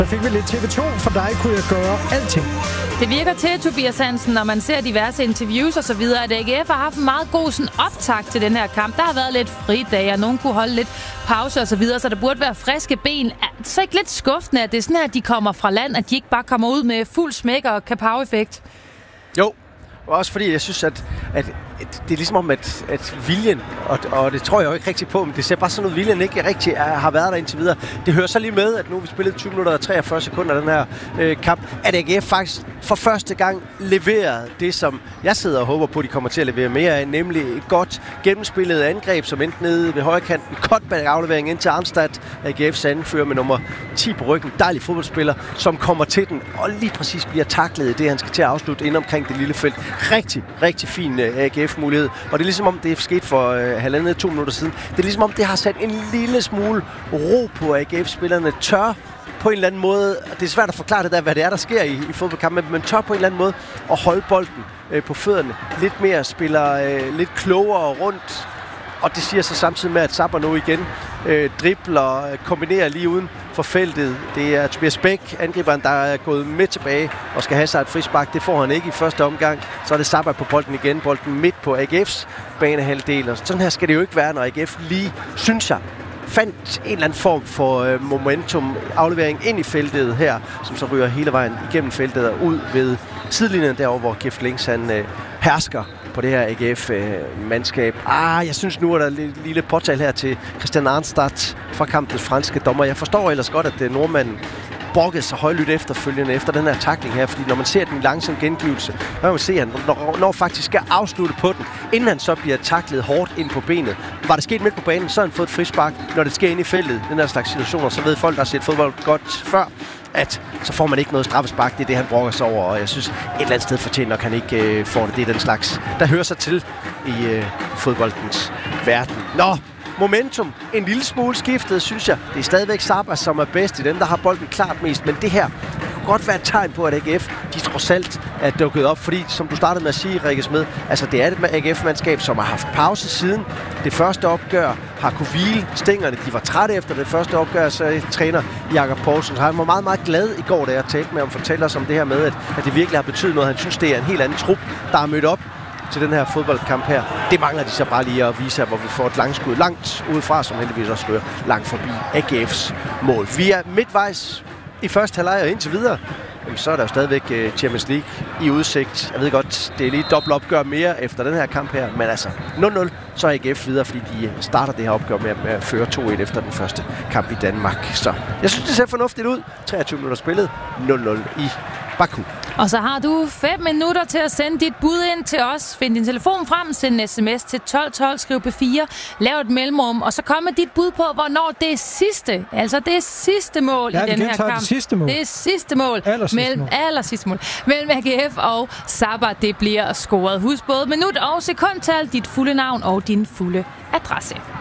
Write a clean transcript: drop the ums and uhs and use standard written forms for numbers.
Så fik vi lidt TV2. For dig kunne jeg gøre alting. Det virker til, Tobias Hansen, når man ser diverse interviews og så videre, at AGF har haft en meget god sådan, optakt til den her kamp. Der har været lidt fridage, og nogen kunne holde lidt pause og så videre, så der burde være friske ben. Er det så ikke lidt skuffende, at det er sådan her, at de kommer fra land, at de ikke bare kommer ud med fuld smæk og kapow-effekt? Jo, og også fordi jeg synes, at det er ligesom om, at viljen, og det tror jeg jo ikke rigtig på, men det ser bare sådan ud, viljen ikke rigtig har været der indtil videre. Det hører så lige med, at nu vi spillet 20 minutter og 43 sekunder af den her kamp, at AGF faktisk for første gang leverede det, som jeg sidder og håber på, at de kommer til at levere mere af, nemlig et godt gennemspillet angreb, som endte nede ved højre kanten. Cutback aflevering ind til Arnstadt, AGF's anfører med nummer 10 på ryggen. Dejlig fodboldspiller, som kommer til den og lige præcis bliver taklet i det, han skal til at afslutte ind omkring det lille felt. Rigtig, rigtig fin AGF-mulighed. Og det er ligesom om, det er sket for 1,5-2 minutter siden. Det er ligesom om, det har sat en lille smule ro på AGF-spillerne. Tør på en eller anden måde, det er svært at forklare det der, hvad det er, der sker i fodboldkampen, men tør på en eller anden måde at holde bolden på fødderne. Lidt mere, spiller lidt klogere rundt. Og det siger så samtidig med, at Zappa nu igen dribler, kombinerer lige uden for feltet. Det er Tobias Bæk, angriberen, der er gået med tilbage og skal have sig et frispark. Det får han ikke i første omgang. Så er det Zappa på bolden igen. Bolden midt på AGF's banehalvdel. Og sådan her skal det jo ikke være, når AGF lige, synes jeg, fandt en eller anden form for momentum, aflevering ind i feltet her, som så ryger hele vejen igennem feltet og ud ved sidelinjen derovre, hvor Gift Links han hersker på det her AGF-mandskab. Jeg synes nu, er der et lille påtal her til Christian Arnstadt fra kampens franske dommer. Jeg forstår ellers godt, at nordmanden brokkede sig højlydt efterfølgende efter den her tackling her, fordi når man ser den langsom gengivelse, så kan man se, at han når faktisk skal afslutte på den, inden han så bliver tacklet hårdt ind på benet. Var det sket midt på banen, så har han fået et frispark. Når det sker ind i feltet, den her slags situationer, så ved folk, der har set fodbold godt før, at så får man ikke noget straffespark. Det er det, han brokker sig over, og jeg synes, et eller andet sted fortjener nok, han ikke får det. Det er den slags, der hører sig til i fodboldens verden. Nå, momentum. En lille smule skiftet, synes jeg. Det er stadigvæk Zappa, som er bedst i dem, der har bolden klart mest. Men det her kunne godt være et tegn på, at AGF, de trods alt er dukket op. Fordi, som du startede med at sige, Rikke Smed, altså det er et AGF-mandskab, som har haft pause siden det første opgør, har kunne hvile stængerne. De var trætte efter det første opgør, så træner Jakob Poulsen. Han var meget, meget glad i går, da jeg talte med ham, fortæller os om det her med, at det virkelig har betydet noget. Han synes, det er en helt anden trup, der er mødt op til den her fodboldkamp her. Det mangler de så bare lige at vise her, hvor vi får et langskud langt udefra, som heldigvis også rører langt forbi AGF's mål. Vi er midtvejs i første halvleg og indtil videre. Jamen, så er der jo stadigvæk Champions League i udsigt. Jeg ved godt, det er lige dobbelt opgør mere efter den her kamp her, men altså 0-0, så er AGF videre, fordi de starter det her opgør med at føre 2-1 efter den første kamp i Danmark. Så jeg synes, det ser fornuftigt ud. 23 minutter spillet, 0-0 i Baku. Og så har du 5 minutter til at sende dit bud ind til os. Find din telefon frem, send en sms til 1212, skriv P4, lav et mellemrum, og så kom med dit bud på, hvornår det er sidste mål i den her kamp. Det sidste mål. Det er sidste mål. Allersidste mål. Mellem AGF og Zappa, det bliver scoret. Husk både minut og sekundtal, dit fulde navn og din fulde adresse.